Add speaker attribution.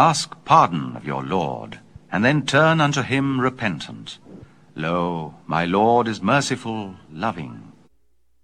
Speaker 1: Ask pardon of your Lord, and then turn unto him repentant. Lo, my Lord is merciful, loving,